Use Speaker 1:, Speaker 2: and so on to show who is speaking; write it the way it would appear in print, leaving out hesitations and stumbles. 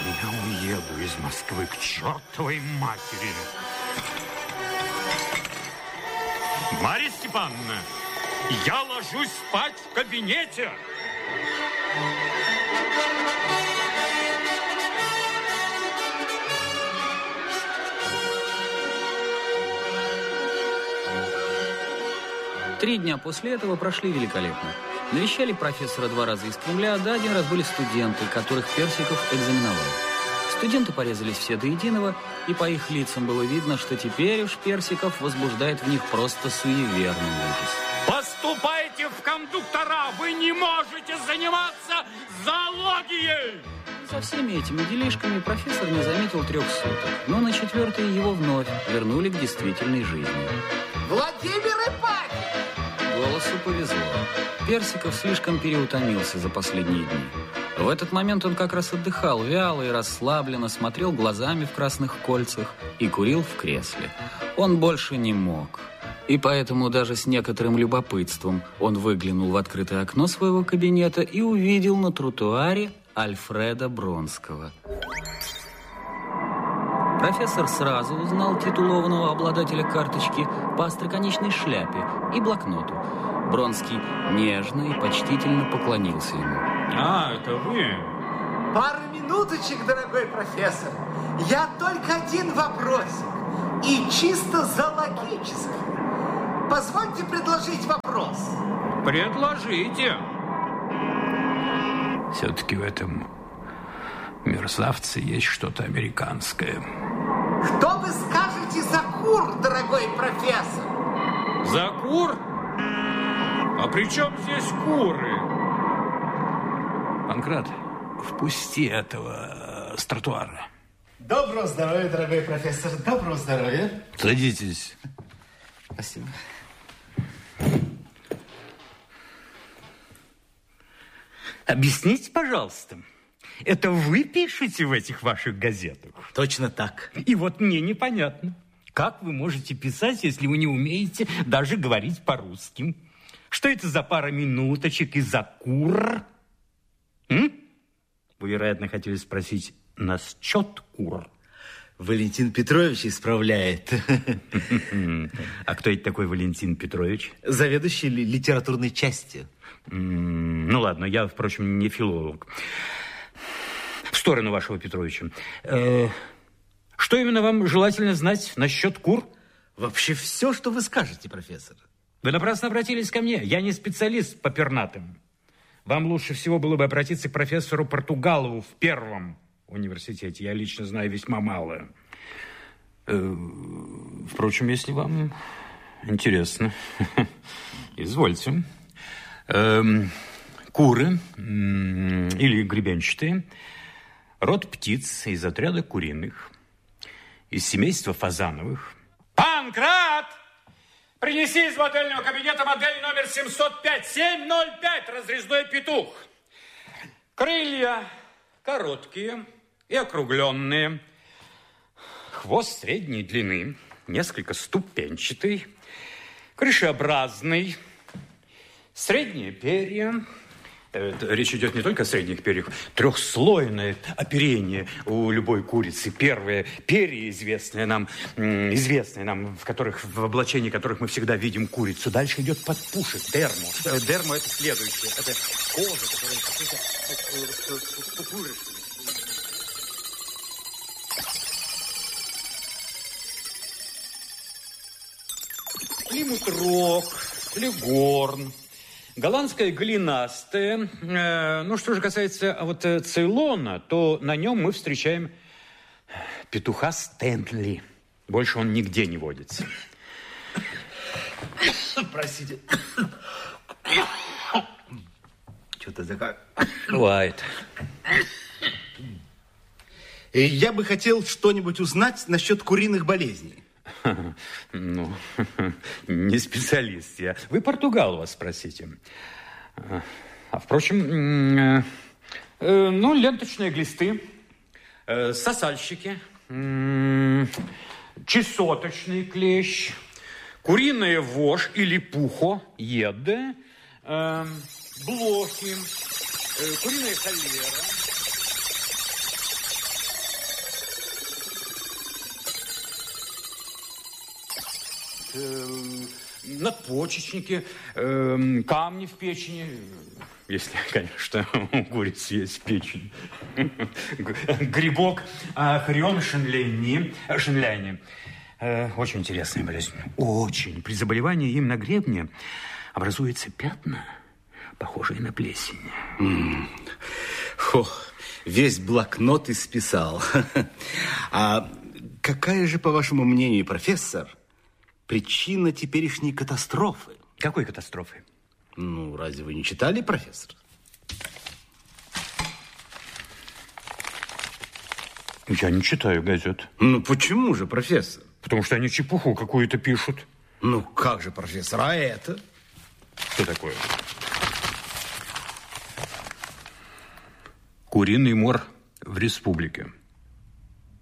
Speaker 1: Я уеду из Москвы к чертовой матери. Марья Степановна, я ложусь спать в кабинете.
Speaker 2: Три дня после этого прошли великолепно. Навещали профессора 2 раза из Кремля, да 1 раз были студенты, которых Персиков экзаменовал. Студенты порезались все до единого, и по их лицам было видно, что теперь уж Персиков возбуждает в них просто суеверный ужас.
Speaker 1: Поступайте в кондуктора! Вы не можете заниматься зоологией!
Speaker 2: За всеми этими делишками профессор не заметил 3 суток, но на 4-й его вновь вернули к действительной жизни.
Speaker 3: Владимир Ипатьевич!
Speaker 2: Голосу повезло. Персиков слишком переутомился за последние дни. В этот момент он как раз отдыхал, вяло и расслабленно, смотрел глазами в красных кольцах и курил в кресле. Он больше не мог. И поэтому даже с некоторым любопытством он выглянул в открытое окно своего кабинета и увидел на тротуаре Альфреда Бронского. Профессор сразу узнал титулованного обладателя карточки по остроконечной шляпе и блокноту. Бронский нежно и почтительно поклонился ему.
Speaker 1: А, это вы?
Speaker 3: Пару минуточек, дорогой профессор. Я только один вопросик. И чисто зоологический. Позвольте предложить вопрос.
Speaker 1: Предложите.
Speaker 4: Все-таки в этом мерзавце есть что-то американское.
Speaker 3: Что вы скажете за кур, дорогой профессор?
Speaker 1: За кур? А при чем здесь куры?
Speaker 4: Панкрат, впусти этого с тротуара.
Speaker 3: Доброго здоровья, дорогой профессор. Доброго здоровья.
Speaker 4: Садитесь.
Speaker 3: Спасибо.
Speaker 1: Объясните, пожалуйста, это вы пишете в этих ваших газетах?
Speaker 3: Точно так.
Speaker 1: И вот мне непонятно, как вы можете писать, если вы не умеете даже говорить по-русски? Что это за пара минуточек из-за кур? Вы, вероятно, хотели спросить насчет кур.
Speaker 3: Валентин Петрович исправляет.
Speaker 1: А кто это такой Валентин Петрович?
Speaker 3: Заведующий литературной частью.
Speaker 1: Ну ладно, я, впрочем, не филолог. В сторону вашего Петровича. Что именно вам желательно знать насчет кур?
Speaker 3: Вообще все, что вы скажете, профессор.
Speaker 1: Вы напрасно обратились ко мне. Я не специалист по пернатым. Вам лучше всего было бы обратиться к профессору Португалову в Первом университете. Я лично знаю весьма мало. Впрочем, если вам интересно, извольте. Куры или гребенчатые, род птиц из отряда куриных, из семейства фазановых. Панкрат! Принеси из модельного кабинета модель номер 705, 705, разрезной петух. Крылья короткие и округленные. Хвост средней длины, несколько ступенчатый, крышеобразный. Средние перья. Речь идет не только о средних перьях. Трехслойное оперение у любой курицы. Первое перья, известные нам, в облачении которых мы всегда видим курицу. Дальше идет подпушек, дермо. Дермо – это следующее. Это кожа, которая покрыта пупырышками. Плимут рог, легорн. Голландская голенастая. Что же касается Цейлона, то на нем мы встречаем петуха Стэнли. Больше он нигде не водится.
Speaker 3: Простите. Что-то такое.
Speaker 1: Бывает.
Speaker 3: Я бы хотел что-нибудь узнать насчет куриных болезней.
Speaker 1: Ну, не специалист я. Вы Португалова спросите. Впрочем, ленточные глисты, сосальщики, чесоточный клещ, куриная вошь или пухо, еды, блохи, куриная холера. надпочечники, камни в печени. Если, конечно, у курицы есть печень. Грибок хрион шенляйни. Очень интересная болезнь. Очень. При заболевании им на гребне образуются пятна, похожие на плесень.
Speaker 3: Весь блокнот исписал. А какая же, по вашему мнению, профессор, причина теперешней катастрофы?
Speaker 1: Какой катастрофы?
Speaker 3: Ну, разве вы не читали, профессор?
Speaker 1: Я не читаю газет.
Speaker 3: Ну, почему же, профессор?
Speaker 1: Потому что они чепуху какую-то пишут.
Speaker 3: Ну, как же, профессор, а это?
Speaker 1: Что такое? Куриный мор в республике.